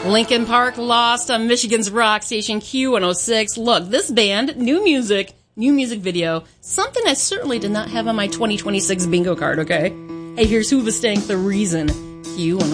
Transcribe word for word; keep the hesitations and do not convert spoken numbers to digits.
Linkin Park lost on Michigan's rock station Q one oh six. Look, this band, new music, new music video, something I certainly did not have on my twenty twenty-six bingo card, okay? Hey, here's Hoobastank, The Reason, Q one oh six.